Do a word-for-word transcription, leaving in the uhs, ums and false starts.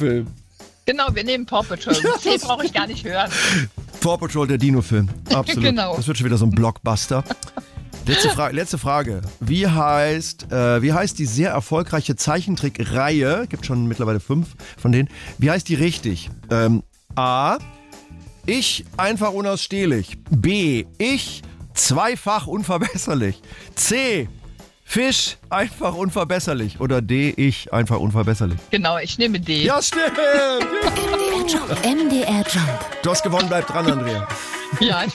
Dino-Film. Genau, wir nehmen Paw Patrol. C brauche ich gar nicht hören. Paw Patrol, der Dino-Film. Absolut. Genau. Das wird schon wieder so ein Blockbuster. Letzte, Fra- letzte Frage. Wie heißt, äh, wie heißt die sehr erfolgreiche Zeichentrickreihe? Gibt schon mittlerweile fünf von denen. Wie heißt die richtig? Ähm, A. Ich einfach unausstehlich. B. Ich zweifach unverbesserlich. C. Fisch einfach unverbesserlich. Oder D. Ich einfach unverbesserlich. Genau, ich nehme D. Ja, stimmt. M D R Jump. M D R Jump. Du hast gewonnen, bleib dran, Andrea. Ja,